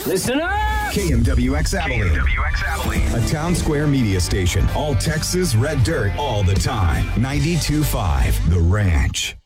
Listen up! KMWX Abilene. A town square media station. All Texas red dirt all the time. 92.5 The Ranch.